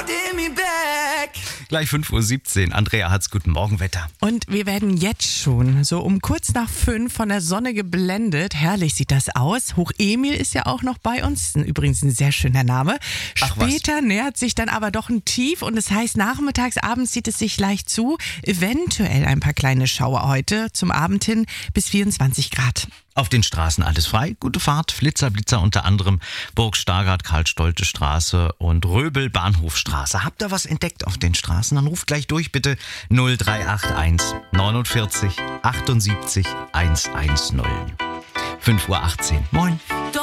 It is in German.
Gleich 5:17 Uhr. Andrea Hatz, guten Morgen, Wetter. Und wir werden jetzt schon so um kurz nach 5 von der Sonne geblendet. Herrlich sieht das aus. Hoch Emil ist ja auch noch bei uns. Übrigens ein sehr schöner Name. Später nähert sich dann aber doch ein Tief und das heißt, nachmittags, abends zieht es sich leicht zu. Eventuell ein paar kleine Schauer heute zum Abend hin bis 24 Grad. Auf den Straßen alles frei, gute Fahrt, Flitzer, Blitzer unter anderem Burg Stargard, Karl-Stolte-Straße und Röbel-Bahnhofstraße. Habt ihr was entdeckt auf den Straßen? Dann ruft gleich durch bitte 0381 49 78 110. 5:18 Uhr. Moin.